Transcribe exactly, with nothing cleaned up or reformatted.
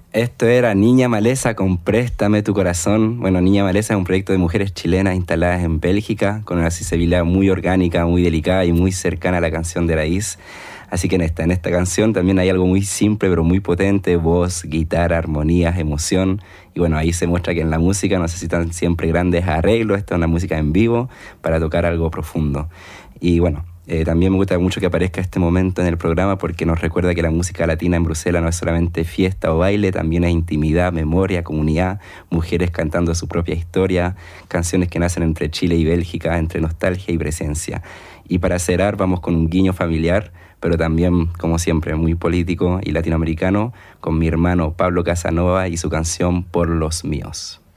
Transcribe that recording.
Esto era Niña Maleza con Préstame tu corazón. Bueno, Niña Maleza es un proyecto de mujeres chilenas instaladas en Bélgica, con una sensibilidad muy orgánica, muy delicada y muy cercana a la canción de raíz. Así que en esta, en esta canción también hay algo muy simple pero muy potente: voz, guitarra, armonías, emoción. Y bueno, ahí se muestra que en la música no necesitan siempre grandes arreglos. Esta es una música en vivo para tocar algo profundo. Y bueno, Eh, también me gusta mucho que aparezca este momento en el programa porque nos recuerda que la música latina en Bruselas no es solamente fiesta o baile, también es intimidad, memoria, comunidad, mujeres cantando su propia historia, canciones que nacen entre Chile y Bélgica, entre nostalgia y presencia. Y para cerrar vamos con un guiño familiar, pero también, como siempre, muy político y latinoamericano, con mi hermano Pablo Casanova y su canción Por los míos.